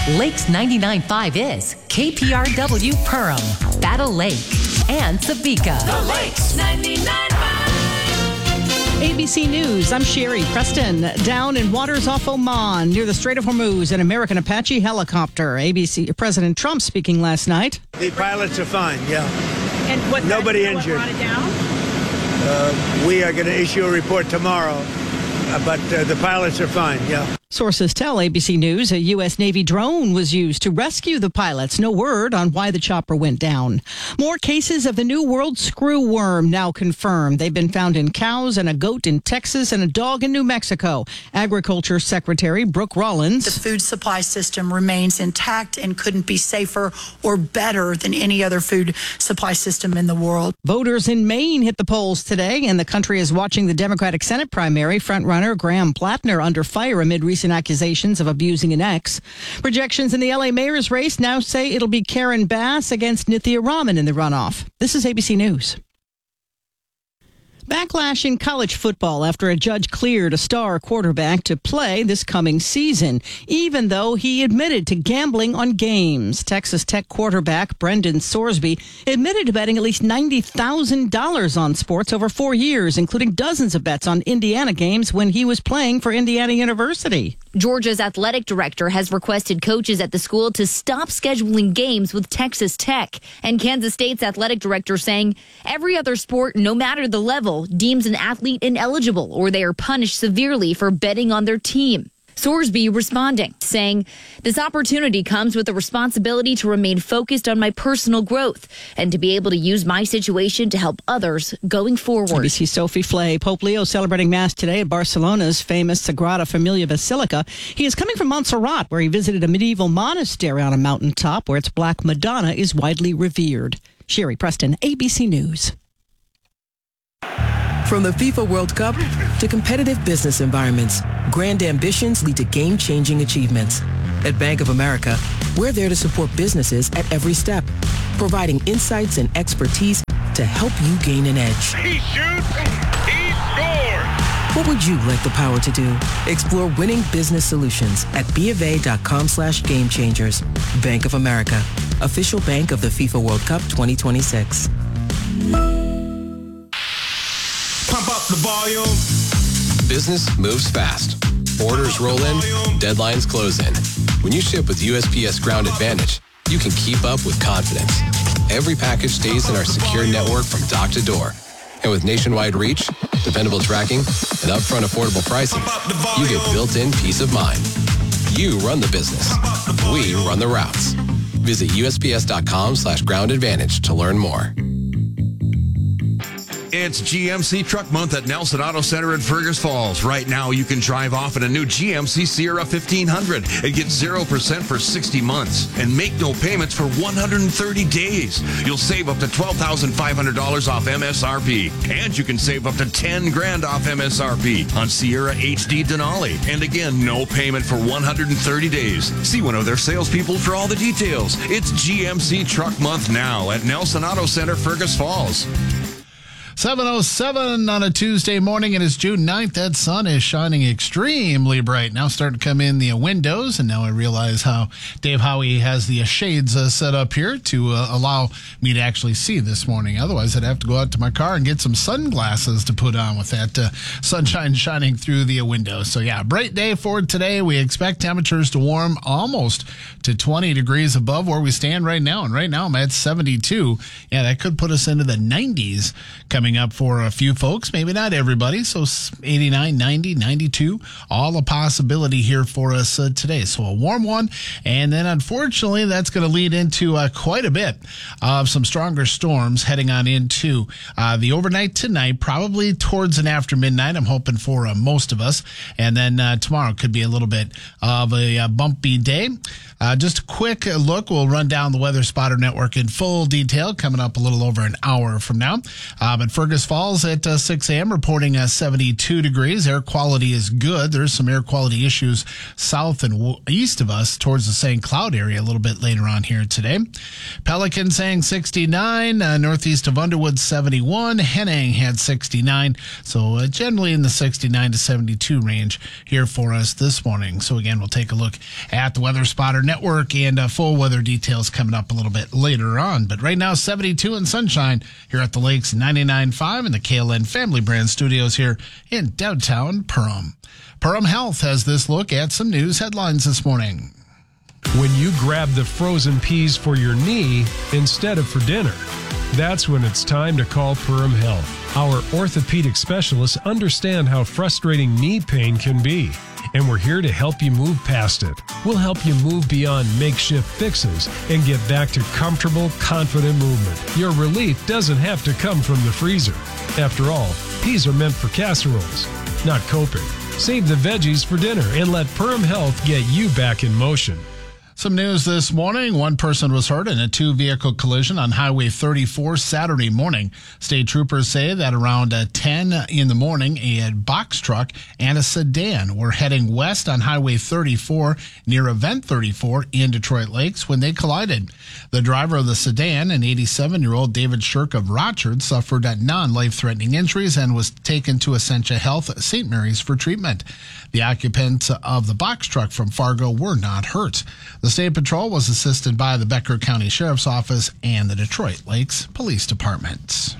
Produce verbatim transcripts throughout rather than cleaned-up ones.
Lakes ninety-nine point five is K P R W Perham, Battle Lake, and Topeka. The Lakes ninety-nine point five. A B C News, I'm Sherry Preston. Down in waters off Oman near the Strait of Hormuz, an American Apache helicopter. A B C President Trump speaking last night. The pilots are fine, yeah. And what? Nobody what injured. brought it down? Uh, we are going to issue a report tomorrow, uh, but uh, the pilots are fine, yeah. Sources tell A B C News a U S Navy drone was used to rescue the pilots. No word on why the chopper went down. More cases of the New World screw worm now confirmed. They've been found in cows and a goat in Texas and a dog in New Mexico. Agriculture Secretary Brooke Rollins. The food supply system remains intact and couldn't be safer or better than any other food supply system in the world. Voters in Maine hit the polls today, and the country is watching the Democratic Senate primary. Frontrunner Graham Plattner under fire amid recent accusations of abusing an ex. Projections in the L A mayor's race now say it'll be Karen Bass against Nithya Raman in the runoff. This is A B C News. Backlash in college football after a judge cleared a star quarterback to play this coming season, even though he admitted to gambling on games. Texas Tech quarterback Brendan Sorsby admitted to betting at least ninety thousand dollars on sports over four years, including dozens of bets on Indiana games when he was playing for Indiana University. Georgia's athletic director has requested coaches at the school to stop scheduling games with Texas Tech. And Kansas State's athletic director saying every other sport, no matter the level, deems an athlete ineligible or they are punished severely for betting on their team. Sorsby responding, saying, this opportunity comes with the responsibility to remain focused on my personal growth and to be able to use my situation to help others going forward. A B C's Sophie Flay. Pope Leo celebrating Mass today at Barcelona's famous Sagrada Familia Basilica. He is coming from Montserrat, where he visited a medieval monastery on a mountaintop where its Black Madonna is widely revered. Sherry Preston, A B C News. From the FIFA World Cup to competitive business environments, grand ambitions lead to game-changing achievements. At Bank of America, we're there to support businesses at every step, providing insights and expertise to help you gain an edge. He shoots, he scores! What would you like the power to do? Explore winning business solutions at BofA.com slash game changers. Bank of America, official bank of the FIFA World Cup twenty twenty-six. Pump up the volume. Business moves fast. Orders roll in, deadlines close in. When you ship with U S P S Ground Advantage, you can keep up with confidence. Every package stays in our secure network from dock to door. And with nationwide reach, dependable tracking, and upfront affordable pricing, you get built-in peace of mind. You run the business. We run the routes. Visit USPS.com slash ground advantage to learn more. It's G M C Truck Month at Nelson Auto Center in Fergus Falls. Right now, you can drive off in a new G M C Sierra fifteen hundred and get zero percent for sixty months and make no payments for one hundred thirty days. You'll save up to twelve thousand five hundred dollars off M S R P. And you can save up to ten grand off M S R P on Sierra H D Denali. And again, no payment for one hundred thirty days. See one of their salespeople for all the details. It's G M C Truck Month now at Nelson Auto Center, Fergus Falls. seven oh seven on a Tuesday morning. It is June ninth. That sun is shining extremely bright. Now starting to come in the windows, and now I realize how Dave Howie has the shades uh, set up here to uh, allow me to actually see this morning. Otherwise, I'd have to go out to my car and get some sunglasses to put on with that uh, sunshine shining through the window. So, yeah, bright day for today. We expect temperatures to warm almost to twenty degrees above where we stand right now. And right now I'm at seventy-two. Yeah, that could put us into the nineties coming up for a few folks, maybe not everybody. So eighty-nine, ninety, ninety-two, all a possibility here for us uh, today. So a warm one. And then unfortunately, that's going to lead into uh, quite a bit of some stronger storms heading on into uh, the overnight tonight, probably towards and after midnight. I'm hoping for uh, most of us. And then uh, tomorrow could be a little bit of a uh, bumpy day. Uh, just a quick look. We'll run down the Weather Spotter Network in full detail coming up a little over an hour from now. Uh, but Fergus Falls at uh, six a.m. reporting uh, seventy-two degrees. Air quality is good. There's some air quality issues south and w- east of us towards the Saint Cloud area a little bit later on here today. Pelican saying sixty-nine. Uh, northeast of Underwood, seventy-one. Henning had sixty-nine. So uh, generally in the sixty-nine to seventy-two range here for us this morning. So again, we'll take a look at the Weather Spotter Network and uh, full weather details coming up a little bit later on. But right now, seventy-two and sunshine here at the Lakes ninety-nine point five in the K L N Family Brand Studios here in downtown Perham. Perham Health has this look at some news headlines this morning. When you grab the frozen peas for your knee instead of for dinner, that's when it's time to call Perham Health. Our orthopedic specialists understand how frustrating knee pain can be, and we're here to help you move past it. We'll help you move beyond makeshift fixes and get back to comfortable, confident movement. Your relief doesn't have to come from the freezer. After all, peas are meant for casseroles, not coping. Save the veggies for dinner and let Perham Health get you back in motion. Some news this morning. One person was hurt in a two-vehicle collision on Highway thirty-four Saturday morning. State troopers say that around uh, ten in the morning, a box truck and a sedan were heading west on Highway thirty-four near Event thirty-four in Detroit Lakes when they collided. The driver of the sedan, an eighty-seven-year-old David Shirk of Rochard, suffered non-life-threatening injuries and was taken to Essentia Health Saint Mary's for treatment. The occupants of the box truck from Fargo were not hurt. The State Patrol was assisted by the Becker County Sheriff's Office and the Detroit Lakes Police Department.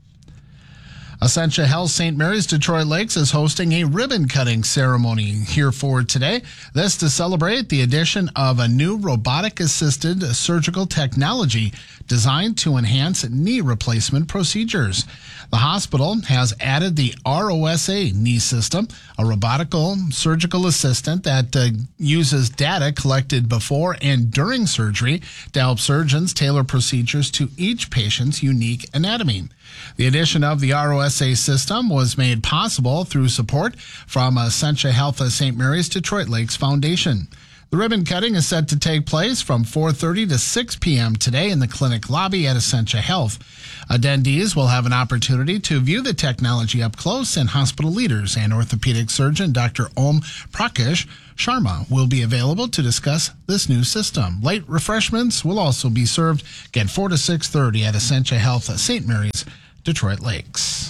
Essentia Health Saint Mary's Detroit Lakes is hosting a ribbon-cutting ceremony here for today. This to celebrate the addition of a new robotic-assisted surgical technology designed to enhance knee replacement procedures. The hospital has added the R O S A knee system, a robotical surgical assistant that uh, uses data collected before and during surgery to help surgeons tailor procedures to each patient's unique anatomy. The addition of the R O S A system was made possible through support from Essentia Health Saint Mary's Detroit Lakes Foundation. The ribbon cutting is set to take place from four thirty to six p.m. today in the clinic lobby at Essentia Health. Attendees will have an opportunity to view the technology up close, and hospital leaders and orthopedic surgeon Doctor Om Prakash Sharma will be available to discuss this new system. Light refreshments will also be served again four to six thirty at Essentia Health Saint Mary's Detroit Lakes.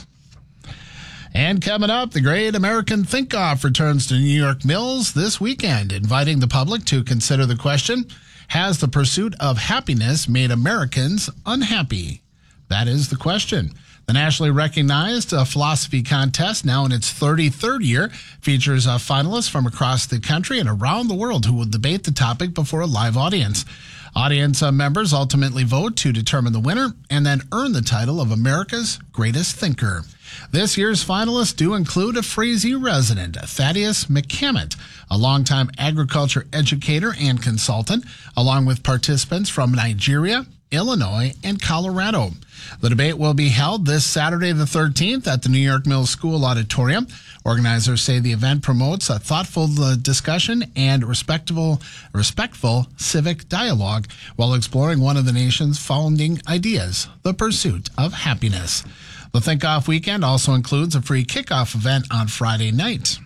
And coming up, the Great American Think-Off returns to New York Mills this weekend, inviting the public to consider the question, has the pursuit of happiness made Americans unhappy? That is the question. The nationally recognized uh, philosophy contest, now in its thirty-third year, features uh, finalists from across the country and around the world who will debate the topic before a live audience. Audience uh, members ultimately vote to determine the winner and then earn the title of America's Greatest Thinker. This year's finalists do include a Frazee resident, Thaddeus McCammett, a longtime agriculture educator and consultant, along with participants from Nigeria, Illinois, and Colorado. The debate will be held this Saturday the thirteenth at the New York Mills School Auditorium. Organizers say the event promotes a thoughtful uh, discussion and respectful, respectful civic dialogue while exploring one of the nation's founding ideas, the pursuit of happiness. The Think-Off weekend also includes a free kickoff event on Friday night.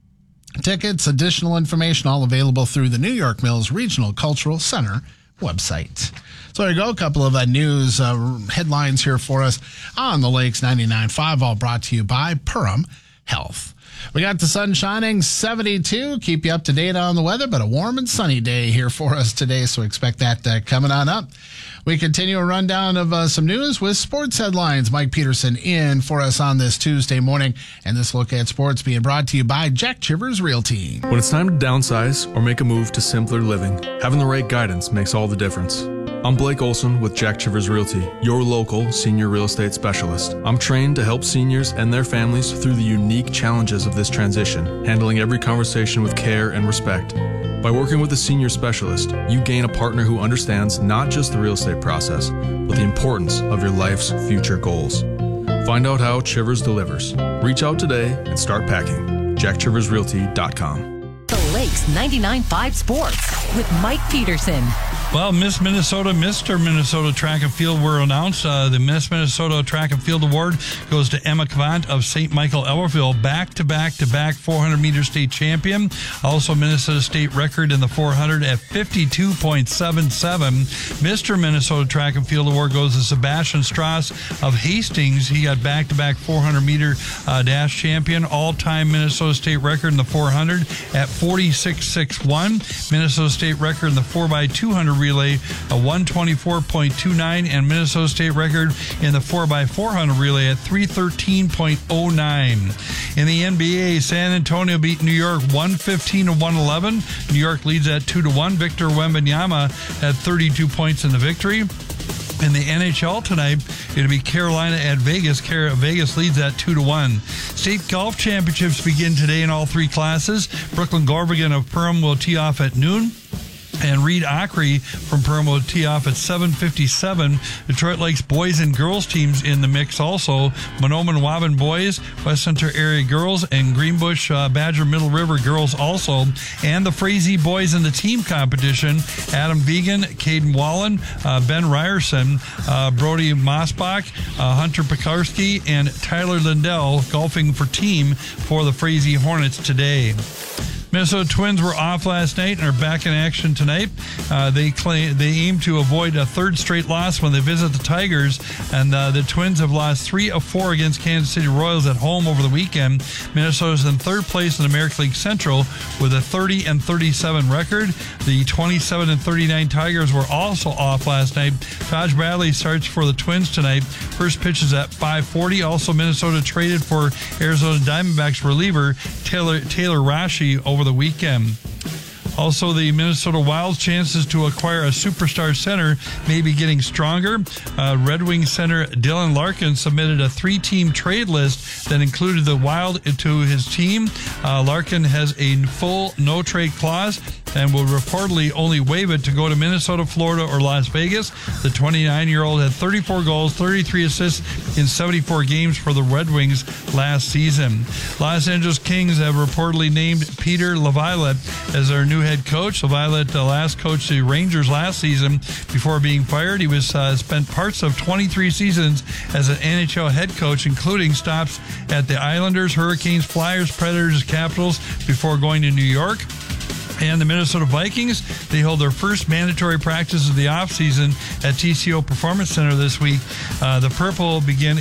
Tickets, additional information, all available through the New York Mills Regional Cultural Center website. So there you go, a couple of uh, news uh, headlines here for us on the Lakes ninety-nine point five, all brought to you by Perham Health. We got the sun shining, seventy-two. Keep you up to date on the weather, but a warm and sunny day here for us today, so expect that uh, coming on up. We continue a rundown of uh, some news with sports headlines. Mike Peterson in for us on this Tuesday morning, and this look at sports being brought to you by Jack Chivers Realty. When it's time to downsize or make a move to simpler living, having the right guidance makes all the difference. I'm Blake Olson with Jack Chivers Realty, your local senior real estate specialist. I'm trained to help seniors and their families through the unique challenges of this transition, handling every conversation with care and respect. By working with a senior specialist, you gain a partner who understands not just the real estate process, but the importance of your life's future goals. Find out how Chivers delivers. Reach out today and start packing. jack chivers realty dot com. The Lakes is ninety-nine point five Sports with Mike Peterson. Well, Miss Minnesota, Mister Minnesota Track and Field were announced. Uh, the Miss Minnesota Track and Field Award goes to Emma Kvant of Saint Michael Elberville, back-to-back-to-back four hundred meter state champion. Also, Minnesota state record in the four hundred at fifty-two point seven seven. Mister Minnesota Track and Field Award goes to Sebastian Strauss of Hastings. He got back-to-back four hundred meter uh, dash champion, all-time Minnesota state record in the four hundred at forty-six point six one. Minnesota state record in the four by two hundred relay, a one twenty-four point two nine, and Minnesota state record in the four by four hundred relay at three thirteen point oh nine. In the N B A, San Antonio beat New York one fifteen to one eleven. New York leads at two to one. Victor Wembanyama had thirty-two points in the victory. In the N H L tonight, it'll be Carolina at Vegas. Car- Vegas leads at two to one. State golf championships begin today in all three classes. Brooklyn Gorvigan of Perham will tee off at noon. And Reed Ockery from Perham will tee off at seven fifty-seven. Detroit Lakes boys and girls teams in the mix also. Monoman Waban boys, West Center area girls, and Greenbush uh, Badger Middle River girls also. And the Frazee boys in the team competition. Adam Vegan, Caden Wallen, uh, Ben Ryerson, uh, Brody Mossbach, uh, Hunter Pekarski, and Tyler Lindell golfing for team for the Frazee Hornets today. Minnesota Twins were off last night and are back in action tonight. Uh, they claim they aim to avoid a third straight loss when they visit the Tigers, and uh, the Twins have lost three of four against Kansas City Royals at home over the weekend. Minnesota's in third place in the American League Central with a thirty and thirty-seven record. The twenty-seven and thirty-nine Tigers were also off last night. Taj Bradley starts for the Twins tonight. First pitch is at five forty. Also, Minnesota traded for Arizona Diamondbacks reliever Taylor Taylor Rashi over the weekend. Also, the Minnesota Wild's chances to acquire a superstar center may be getting stronger. Uh, Red Wings center Dylan Larkin submitted a three-team trade list that included the Wild to his team. Uh, Larkin has a full no-trade clause and will reportedly only waive it to go to Minnesota, Florida, or Las Vegas. The twenty-nine-year-old had thirty-four goals, thirty-three assists in seventy-four games for the Red Wings last season. Los Angeles Kings have reportedly named Peter Laviolette as their new head coach. Laviolette uh, last coached the Rangers last season before being fired. He was uh, spent parts of twenty-three seasons as an N H L head coach, including stops at the Islanders, Hurricanes, Flyers, Predators, Capitals before going to New York. And the Minnesota Vikings, they hold their first mandatory practice of the offseason at T C O Performance Center this week. Uh, the Purple begin